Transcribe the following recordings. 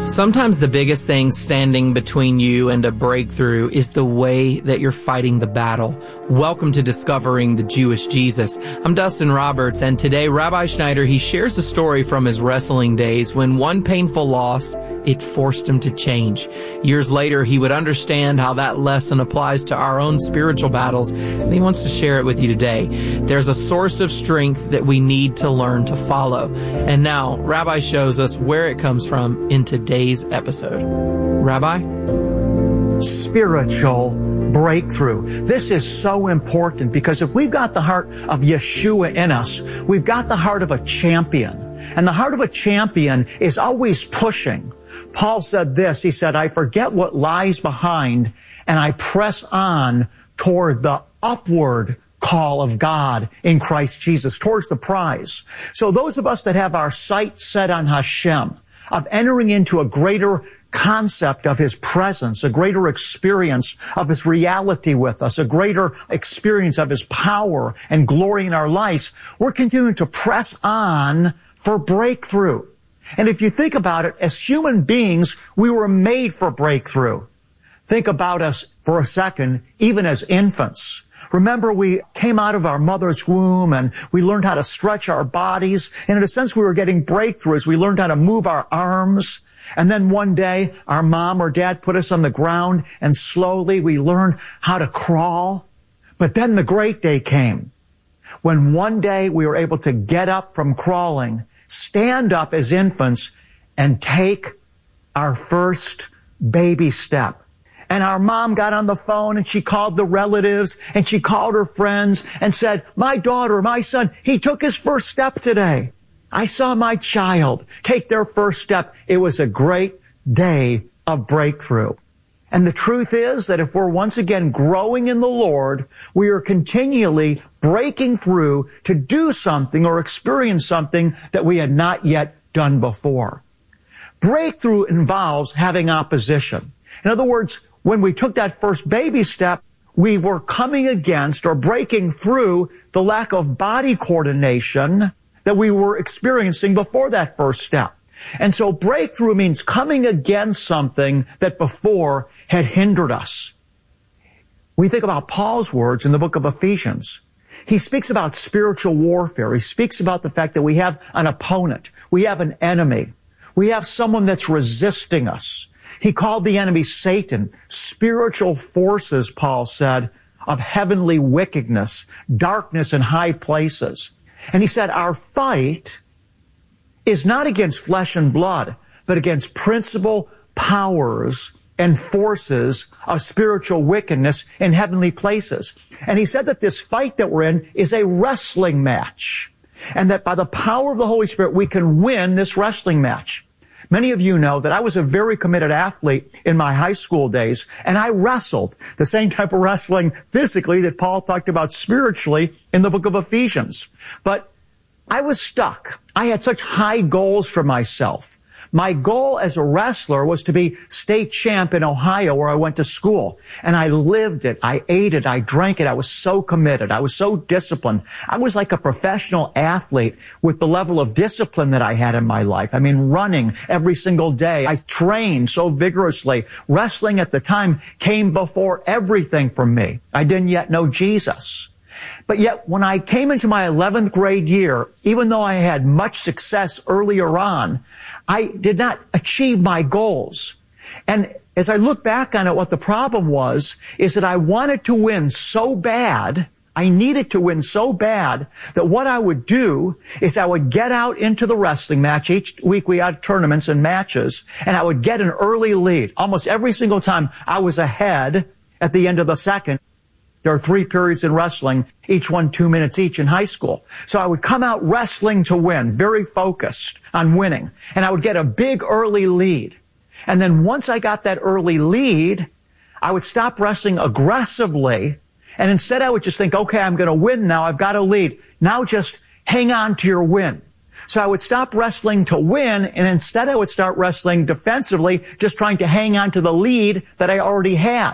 Sometimes the biggest thing standing between you and a breakthrough is the way that you're fighting the battle. Welcome to Discovering the Jewish Jesus. I'm Dustin Roberts, and today Rabbi Schneider, he shares a story from his wrestling days when one painful loss, it forced him to change. Years later, he would understand how that lesson applies to our own spiritual battles, and he wants to share it with you today. There's a source of strength that we need to learn to follow. And now, Rabbi shows us where it comes from in today's episode. Rabbi? Spiritual breakthrough. This is so important because if we've got the heart of Yeshua in us, we've got the heart of a champion. And the heart of a champion is always pushing. Paul said this, he said, I forget what lies behind and I press on toward the upward call of God in Christ Jesus, towards the prize. So those of us that have our sights set on Hashem, of entering into a greater concept of His presence, a greater experience of His reality with us, a greater experience of His power and glory in our lives, we're continuing to press on for breakthrough. And if you think about it, as human beings, we were made for breakthrough. Think about us for a second, even as infants. Remember, we came out of our mother's womb and we learned how to stretch our bodies. And in a sense, we were getting breakthroughs. We learned how to move our arms. And then one day, our mom or dad put us on the ground and slowly we learned how to crawl. But then the great day came when one day we were able to get up from crawling, stand up as infants, and take our first baby step. And our mom got on the phone and she called the relatives and she called her friends and said, my daughter, my son, he took his first step today. I saw my child take their first step. It was a great day of breakthrough. And the truth is that if we're once again growing in the Lord, we are continually breaking through to do something or experience something that we had not yet done before. Breakthrough involves having opposition. In other words, when we took that first baby step, we were coming against or breaking through the lack of body coordination that we were experiencing before that first step. And so breakthrough means coming against something that before had hindered us. We think about Paul's words in the book of Ephesians. He speaks about spiritual warfare. He speaks about the fact that we have an opponent. We have an enemy. We have someone that's resisting us. He called the enemy Satan, spiritual forces, Paul said, of heavenly wickedness, darkness in high places. And he said, our fight is not against flesh and blood, but against principal powers and forces of spiritual wickedness in heavenly places. And he said that this fight that we're in is a wrestling match, and that by the power of the Holy Spirit, we can win this wrestling match. Many of you know that I was a very committed athlete in my high school days, and I wrestled the same type of wrestling physically that Paul talked about spiritually in the book of Ephesians. But I was stuck. I had such high goals for myself. My goal as a wrestler was to be state champ in Ohio where I went to school. And I lived it. I ate it. I drank it. I was so committed. I was so disciplined. I was like a professional athlete with the level of discipline that I had in my life. I mean, running every single day. I trained so vigorously. Wrestling at the time came before everything for me. I didn't yet know Jesus. But yet, when I came into my 11th grade year, even though I had much success earlier on, I did not achieve my goals. And as I look back on it, what the problem was is that I wanted to win so bad, I needed to win so bad, that what I would do is I would get out into the wrestling match. Each week we had tournaments and matches, and I would get an early lead. Almost every single time I was ahead at the end of the second. There are 3 periods in wrestling, each one 2 minutes each in high school. So I would come out wrestling to win, very focused on winning. And I would get a big early lead. And then once I got that early lead, I would stop wrestling aggressively. And instead I would just think, okay, I'm going to win now. I've got a lead. Now just hang on to your win. So I would stop wrestling to win, and instead I would start wrestling defensively, just trying to hang on to the lead that I already had.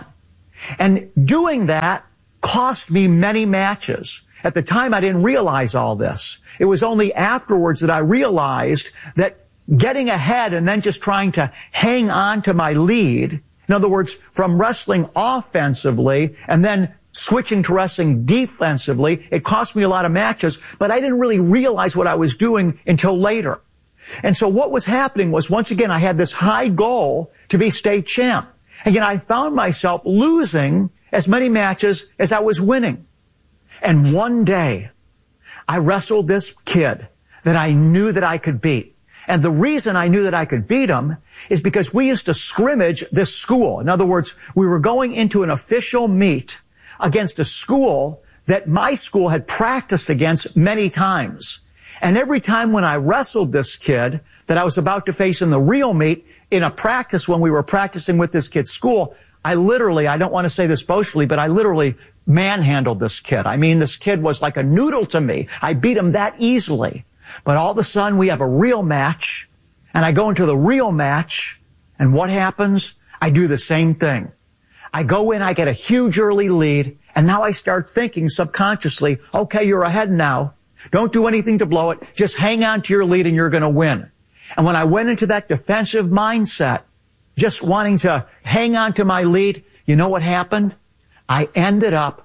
And doing that cost me many matches. At the time, I didn't realize all this. It was only afterwards that I realized that getting ahead and then just trying to hang on to my lead. In other words, from wrestling offensively and then switching to wrestling defensively, it cost me a lot of matches, but I didn't really realize what I was doing until later. And so what was happening was, once again, I had this high goal to be state champ. Again, I found myself losing as many matches as I was winning. And one day, I wrestled this kid that I knew that I could beat. And the reason I knew that I could beat him is because we used to scrimmage this school. In other words, we were going into an official meet against a school that my school had practiced against many times. And every time when I wrestled this kid that I was about to face in the real meet, in a practice when we were practicing with this kid's school, I don't want to say this boastfully, but I literally manhandled this kid. I mean, this kid was like a noodle to me. I beat him that easily. But all of a sudden, we have a real match, and I go into the real match, and what happens? I do the same thing. I go in, I get a huge early lead, and now I start thinking subconsciously, okay, you're ahead now. Don't do anything to blow it. Just hang on to your lead and you're going to win. And when I went into that defensive mindset, just wanting to hang on to my lead, you know what happened? I ended up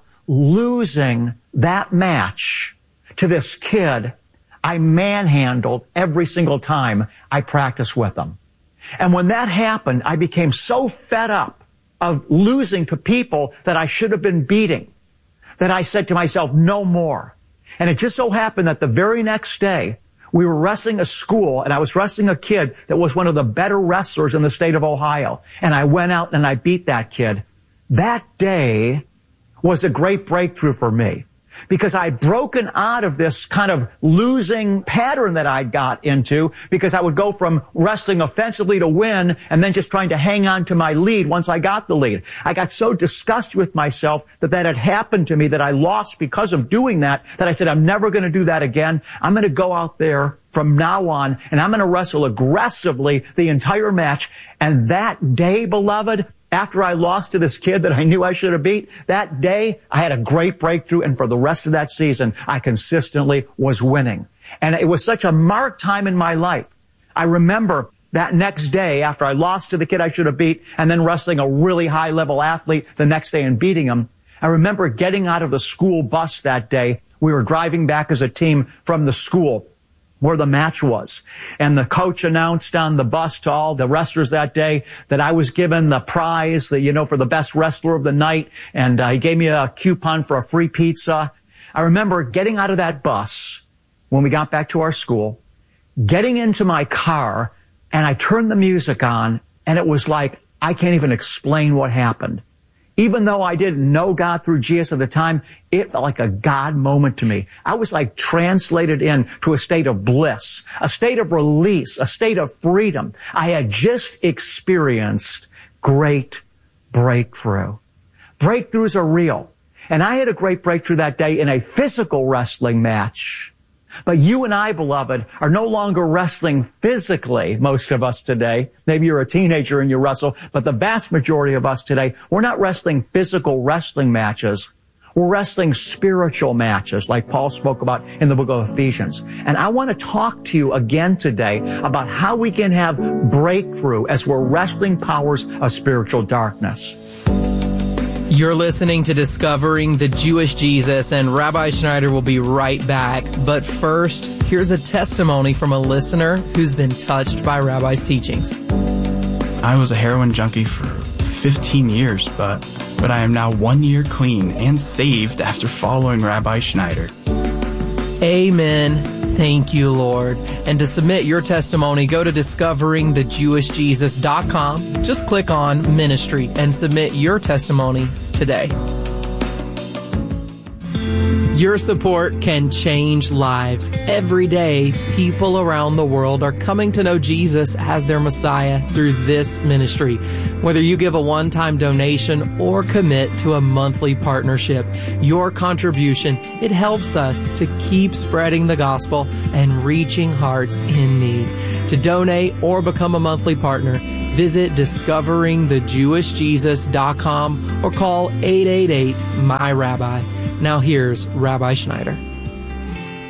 losing that match to this kid I manhandled every single time I practiced with him. And when that happened, I became so fed up of losing to people that I should have been beating that I said to myself, no more. And it just so happened that the very next day, we were wrestling a school, and I was wrestling a kid that was one of the better wrestlers in the state of Ohio. And I went out and I beat that kid. That day was a great breakthrough for me, because I'd broken out of this kind of losing pattern that I'd got into, because I would go from wrestling offensively to win and then just trying to hang on to my lead once I got the lead. I got so disgusted with myself that had happened to me, that I lost because of doing that I said, I'm never going to do that again. I'm going to go out there from now on and I'm going to wrestle aggressively the entire match. And that day, beloved, after I lost to this kid that I knew I should have beat, that day I had a great breakthrough, and for the rest of that season, I consistently was winning. And it was such a marked time in my life. I remember that next day, after I lost to the kid I should have beat, and then wrestling a really high-level athlete the next day and beating him, I remember getting out of the school bus that day. We were driving back as a team from the school where the match was. And the coach announced on the bus to all the wrestlers that day that I was given the prize, for the best wrestler of the night. And he gave me a coupon for a free pizza. I remember getting out of that bus when we got back to our school, getting into my car, and I turned the music on, and it was like, I can't even explain what happened. Even though I didn't know God through Jesus at the time, it felt like a God moment to me. I was like translated into a state of bliss, a state of release, a state of freedom. I had just experienced great breakthrough. Breakthroughs are real. And I had a great breakthrough that day in a physical wrestling match. But you and I, beloved, are no longer wrestling physically, most of us today. Maybe you're a teenager and you wrestle, but the vast majority of us today, we're not wrestling physical wrestling matches. We're wrestling spiritual matches, like Paul spoke about in the book of Ephesians. And I want to talk to you again today about how we can have breakthrough as we're wrestling powers of spiritual darkness. You're listening to Discovering the Jewish Jesus, and Rabbi Schneider will be right back. But first, here's a testimony from a listener who's been touched by Rabbi's teachings. I was a heroin junkie for 15 years, but I am now 1 year clean and saved after following Rabbi Schneider. Amen. Thank you, Lord. And to submit your testimony, go to discoveringthejewishjesus.com. Just click on Ministry and submit your testimony today. Your support can change lives. Every day, people around the world are coming to know Jesus as their Messiah through this ministry. Whether you give a one-time donation or commit to a monthly partnership, your contribution, it helps us to keep spreading the gospel and reaching hearts in need. To donate or become a monthly partner, visit discoveringthejewishjesus.com or call 888-MY-RABBI. Now here's Rabbi Schneider.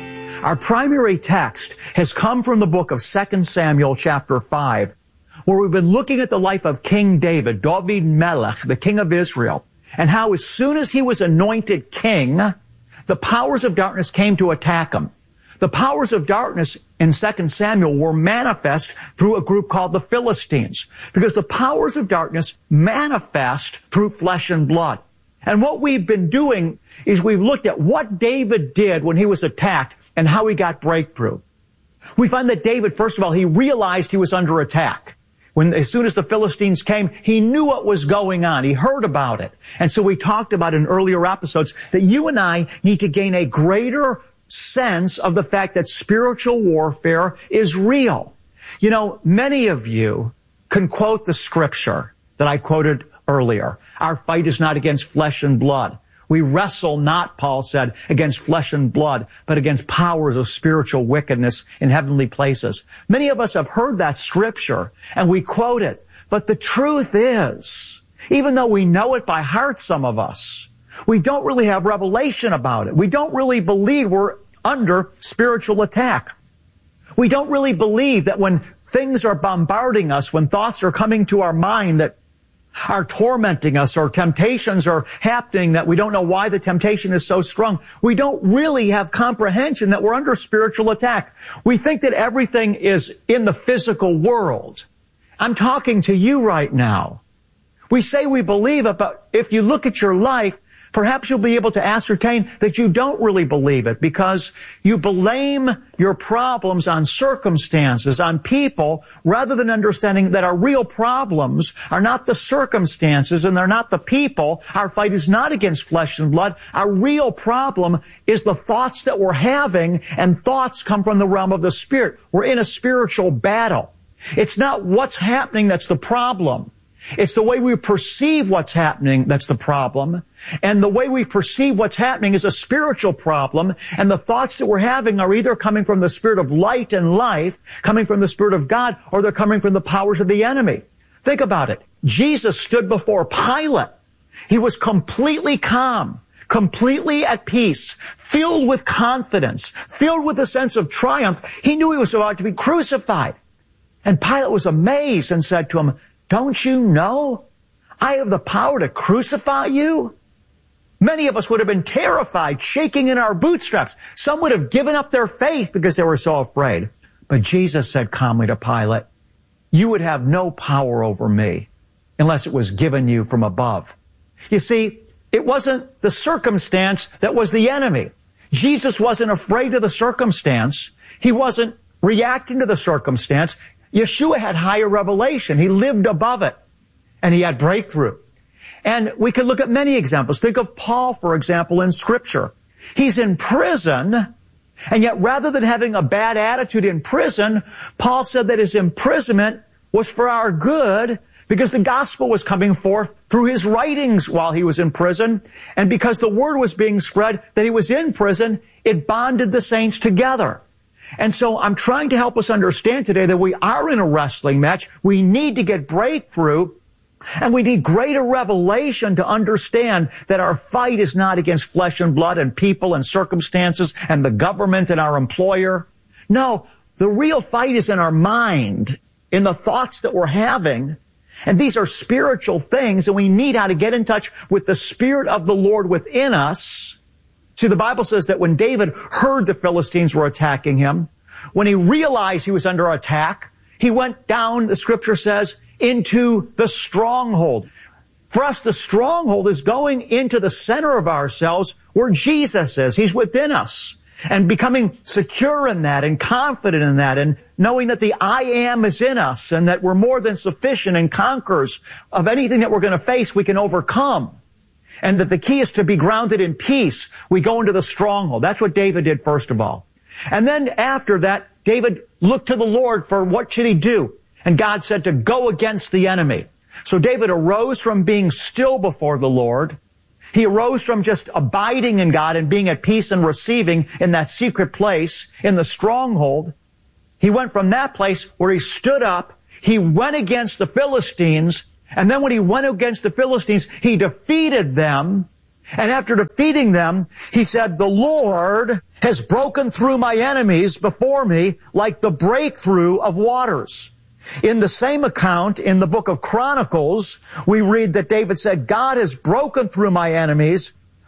Our primary text has come from the book of 2 Samuel chapter 5, where we've been looking at the life of King David, David Melech, the king of Israel, and how as soon as he was anointed king, the powers of darkness came to attack him. The powers of darkness in 2 Samuel were manifest through a group called the Philistines, because the powers of darkness manifest through flesh and blood. And what we've been doing is we've looked at what David did when he was attacked and how he got breakthrough. We find that David, first of all, he realized he was under attack. As soon as the Philistines came, he knew what was going on. He heard about it. And so we talked about in earlier episodes that you and I need to gain a greater sense of the fact that spiritual warfare is real. You know, many of you can quote the scripture that I quoted earlier. Our fight is not against flesh and blood. We wrestle not, Paul said, against flesh and blood, but against powers of spiritual wickedness in heavenly places. Many of us have heard that scripture, and we quote it. But the truth is, even though we know it by heart, some of us, we don't really have revelation about it. We don't really believe we're under spiritual attack. We don't really believe that when things are bombarding us, when thoughts are coming to our mind that are tormenting us, or temptations are happening that we don't know why the temptation is so strong, we don't really have comprehension that we're under spiritual attack. We think that everything is in the physical world. I'm talking to you right now. We say we believe it, but if you look at your life, perhaps you'll be able to ascertain that you don't really believe it, because you blame your problems on circumstances, on people, rather than understanding that our real problems are not the circumstances and they're not the people. Our fight is not against flesh and blood. Our real problem is the thoughts that we're having, and thoughts come from the realm of the Spirit. We're in a spiritual battle. It's not what's happening that's the problem. It's the way we perceive what's happening that's the problem. And the way we perceive what's happening is a spiritual problem. And the thoughts that we're having are either coming from the Spirit of light and life, coming from the Spirit of God, or they're coming from the powers of the enemy. Think about it. Jesus stood before Pilate. He was completely calm, completely at peace, filled with confidence, filled with a sense of triumph. He knew he was about to be crucified. And Pilate was amazed and said to him, "Don't you know I have the power to crucify you?" Many of us would have been terrified, shaking in our bootstraps. Some would have given up their faith because they were so afraid. But Jesus said calmly to Pilate, "You would have no power over me unless it was given you from above." You see, it wasn't the circumstance that was the enemy. Jesus wasn't afraid of the circumstance. He wasn't reacting to the circumstance. Yeshua had higher revelation. He lived above it, and he had breakthrough. And we could look at many examples. Think of Paul, for example, in Scripture. He's in prison, and yet rather than having a bad attitude in prison, Paul said that his imprisonment was for our good, because the gospel was coming forth through his writings while he was in prison, and because the word was being spread that he was in prison, it bonded the saints together. And so I'm trying to help us understand today that we are in a wrestling match. We need to get breakthrough, and we need greater revelation to understand that our fight is not against flesh and blood and people and circumstances and the government and our employer. No, the real fight is in our mind, in the thoughts that we're having. And these are spiritual things, and we need how to get in touch with the Spirit of the Lord within us. See, the Bible says that when David heard the Philistines were attacking him, when he realized he was under attack, he went down, the Scripture says, into the stronghold. For us, the stronghold is going into the center of ourselves where Jesus is. He's within us. And becoming secure in that and confident in that, and knowing that the I am is in us and that we're more than sufficient and conquerors of anything that we're going to face, we can overcome. And that the key is to be grounded in peace. We go into the stronghold. That's what David did first of all. And then after that, David looked to the Lord for what should he do. And God said to go against the enemy. So David arose from being still before the Lord. He arose from just abiding in God and being at peace and receiving in that secret place, in the stronghold. He went from that place where he stood up. He went against the Philistines. And then when he went against the Philistines, he defeated them. And after defeating them, he said, the Lord has broken through my enemies before me like the breakthrough of waters. In the same account, in the book of Chronicles, we read that David said, God has broken through my enemies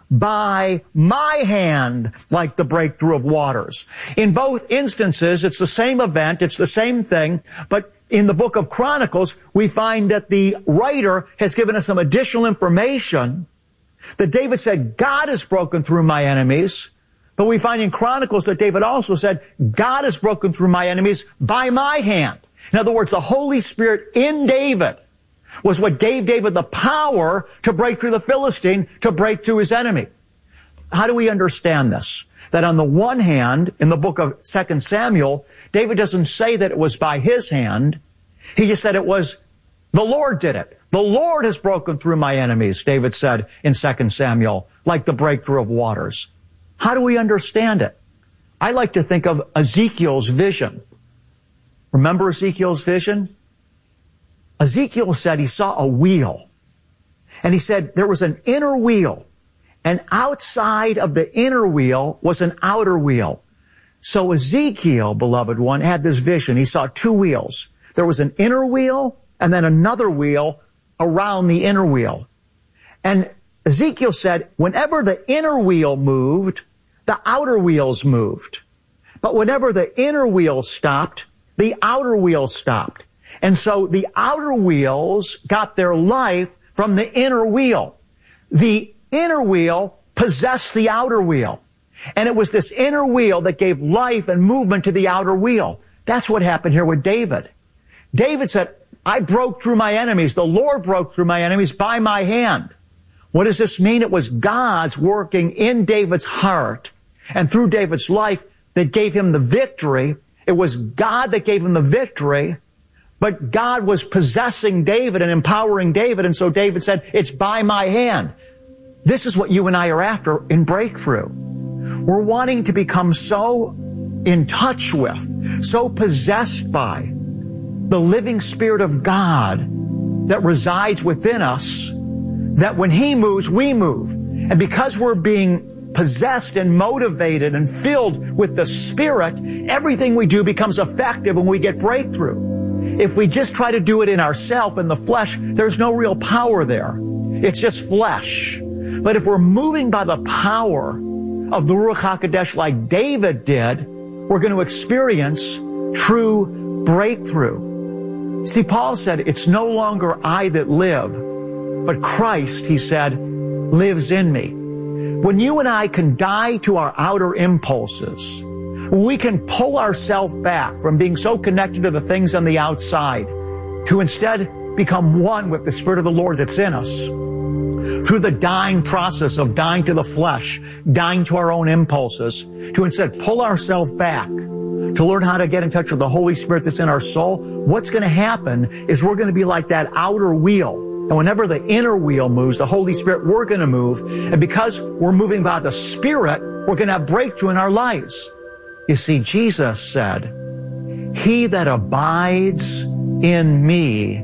by my hand like the breakthrough of waters. In both instances, it's the same event, it's the same thing, but in the book of Chronicles, we find that the writer has given us some additional information that David said, God has broken through my enemies. But we find in Chronicles that David also said, God has broken through my enemies by my hand. In other words, the Holy Spirit in David was what gave David the power to break through the Philistine, to break through his enemy. How do we understand this? That on the one hand, in the book of 2 Samuel, David doesn't say that it was by his hand. He just said it was the Lord did it. The Lord has broken through my enemies, David said in 2 Samuel, like the breakthrough of waters. How do we understand it? I like to think of Ezekiel's vision. Remember Ezekiel's vision? Ezekiel said he saw a wheel. And he said there was an inner wheel. And outside of the inner wheel was an outer wheel. So Ezekiel, beloved one, had this vision. He saw two wheels. There was an inner wheel and then another wheel around the inner wheel. And Ezekiel said, whenever the inner wheel moved, the outer wheels moved. But whenever the inner wheel stopped, the outer wheel stopped. And so the outer wheels got their life from the inner wheel. The inner wheel possessed the outer wheel. And it was this inner wheel that gave life and movement to the outer wheel. That's what happened here with David. David said, I broke through my enemies. The Lord broke through my enemies by my hand. What does this mean? It was God's working in David's heart and through David's life that gave him the victory. It was God that gave him the victory, but God was possessing David and empowering David, and so David said, it's by my hand. This is what you and I are after in breakthrough. We're wanting to become so in touch with, so possessed by the living Spirit of God that resides within us, that when He moves, we move. And because we're being possessed and motivated and filled with the Spirit, everything we do becomes effective when we get breakthrough. If we just try to do it in ourselves, in the flesh, there's no real power there. It's just flesh. But if we're moving by the power of the Ruach HaKodesh like David did, we're going to experience true breakthrough. See, Paul said, it's no longer I that live, but Christ, he said, lives in me. When you and I can die to our outer impulses, when we can pull ourselves back from being so connected to the things on the outside, to instead become one with the Spirit of the Lord that's in us, through the dying process of dying to the flesh, dying to our own impulses, to instead pull ourselves back, to learn how to get in touch with the Holy Spirit that's in our soul, what's going to happen is we're going to be like that outer wheel. And whenever the inner wheel moves, the Holy Spirit, we're going to move. And because we're moving by the Spirit, we're going to have breakthrough in our lives. You see, Jesus said, he that abides in me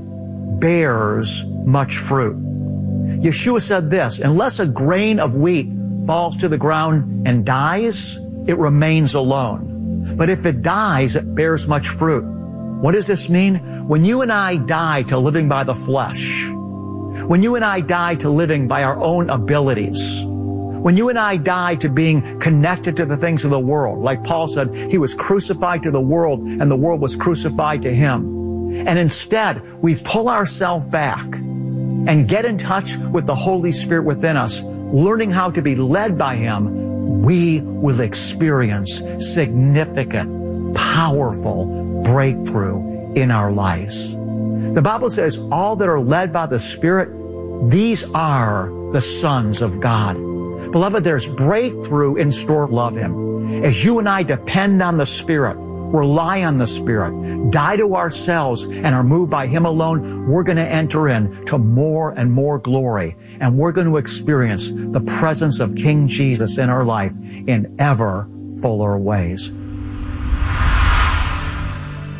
bears much fruit. Yeshua said this, unless a grain of wheat falls to the ground and dies, it remains alone. But if it dies, it bears much fruit. What does this mean? When you and I die to living by the flesh, when you and I die to living by our own abilities, when you and I die to being connected to the things of the world, like Paul said, he was crucified to the world and the world was crucified to him. And instead, we pull ourselves back and get in touch with the Holy Spirit within us, learning how to be led by Him, we will experience significant, powerful breakthrough in our lives. The Bible says all that are led by the Spirit, these are the sons of God. Beloved, there's breakthrough in store. Love Him. As you and I depend on the Spirit, rely on the Spirit, die to ourselves, and are moved by Him alone, we're going to enter into more and more glory. And we're going to experience the presence of King Jesus in our life in ever fuller ways.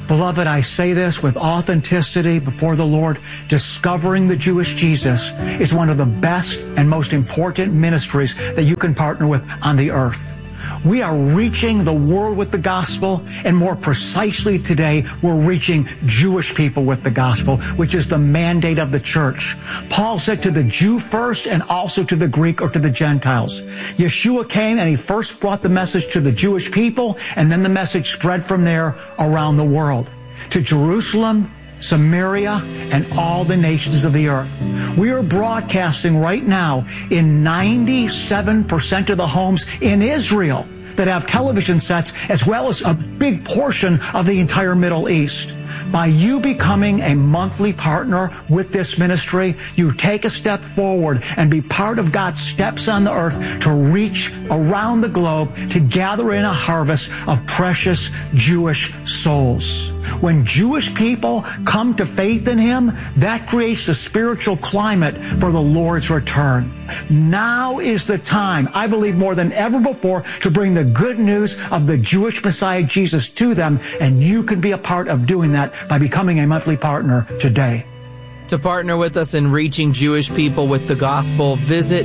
Beloved, I say this with authenticity before the Lord. Discovering the Jewish Jesus is one of the best and most important ministries that you can partner with on the earth. We are reaching the world with the gospel, and more precisely today, we're reaching Jewish people with the gospel, which is the mandate of the church. Paul said to the Jew first and also to the Greek or to the Gentiles. Yeshua came and he first brought the message to the Jewish people, and then the message spread from there around the world to Jerusalem, Samaria, and all the nations of the earth. We are broadcasting right now in 97% of the homes in Israel that have television sets, as well as a big portion of the entire Middle East. By you becoming a monthly partner with this ministry, you take a step forward and be part of God's steps on the earth to reach around the globe to gather in a harvest of precious Jewish souls. When Jewish people come to faith in Him, that creates the spiritual climate for the Lord's return. Now is the time, I believe more than ever before, to bring the good news of the Jewish Messiah Jesus to them, and you can be a part of doing that by becoming a monthly partner today. To partner with us in reaching Jewish people with the gospel, visit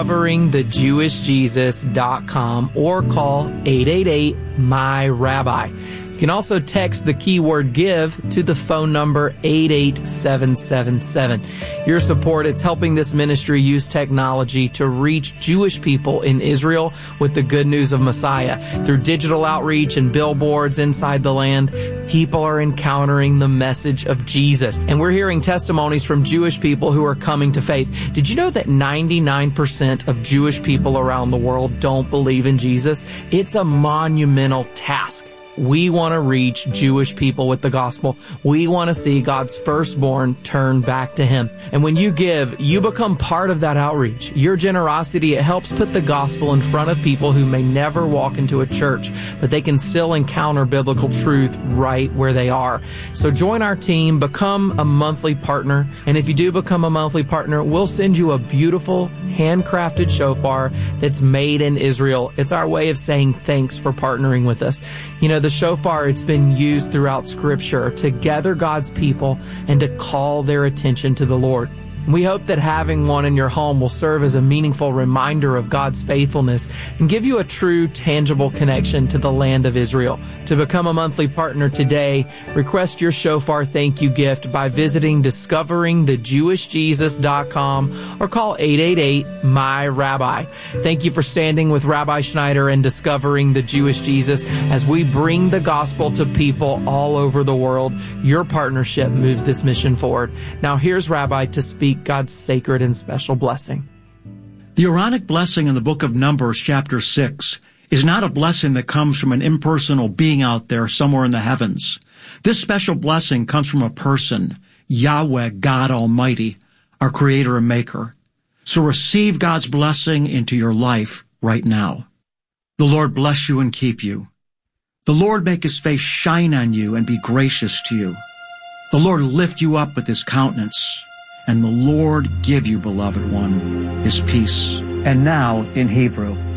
discoveringthejewishjesus.com or call 888-MY-RABBI. You can also text the keyword GIVE to the phone number 88777. Your support, it's helping this ministry use technology to reach Jewish people in Israel with the good news of Messiah. Through digital outreach and billboards inside the land, people are encountering the message of Jesus. And we're hearing testimonies from Jewish people who are coming to faith. Did you know that 99% of Jewish people around the world don't believe in Jesus? It's a monumental task. We want to reach Jewish people with the gospel. We want to see God's firstborn turn back to Him. And when you give, you become part of that outreach. Your generosity, it helps put the gospel in front of people who may never walk into a church, but they can still encounter biblical truth right where they are. So join our team, become a monthly partner. And if you do become a monthly partner, we'll send you a beautiful handcrafted shofar that's made in Israel. It's our way of saying thanks for partnering with us. You know, the shofar, it's been used throughout Scripture to gather God's people and to call their attention to the Lord. We hope that having one in your home will serve as a meaningful reminder of God's faithfulness and give you a true, tangible connection to the land of Israel. To become a monthly partner today, request your shofar thank you gift by visiting discoveringthejewishjesus.com or call 888-MY-RABBI. Thank you for standing with Rabbi Schneider and discovering the Jewish Jesus as we bring the gospel to people all over the world. Your partnership moves this mission forward. Now here's Rabbi to speak God's sacred and special blessing. The Aaronic blessing in the book of Numbers, chapter 6, is not a blessing that comes from an impersonal being out there somewhere in the heavens. This special blessing comes from a person, Yahweh, God Almighty, our Creator and Maker. So receive God's blessing into your life right now. The Lord bless you and keep you. The Lord make His face shine on you and be gracious to you. The Lord lift you up with His countenance, and the Lord give you, beloved one, His peace. And now, in Hebrew,